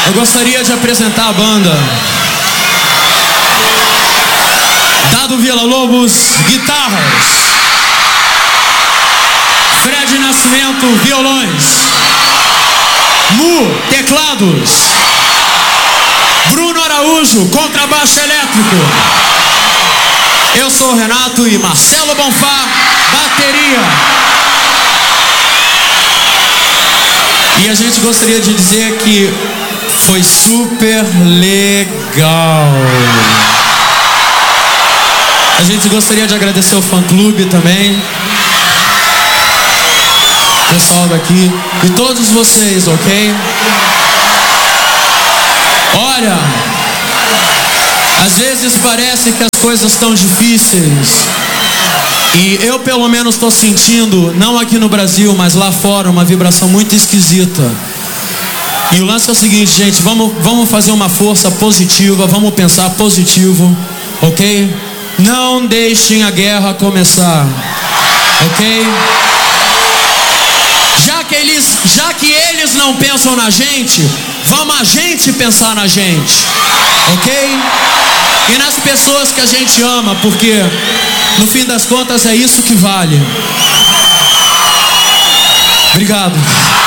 Eu gostaria de apresentar a banda. Dado Villa-Lobos, guitarras. Fred Nascimento, violões. Mu, teclados. Bruno Araújo, contrabaixo elétrico. Eu sou o Renato e Marcelo Bonfá, bateria. E a gente gostaria de dizer que foi super legal. A gente gostaria de agradecer o fã-clube também, pessoal daqui e todos vocês, ok? Olha, às vezes parece que as coisas estão difíceis. E eu pelo menos estou sentindo, não aqui no Brasil, mas lá fora, uma vibração muito esquisita. E o lance é o seguinte, gente, vamos fazer uma força positiva, vamos pensar positivo, ok? Não deixem a guerra começar, ok? Já que eles não pensam na gente, vamos a gente pensar na gente, ok? E nas pessoas que a gente ama, porque no fim das contas é isso que vale. Obrigado.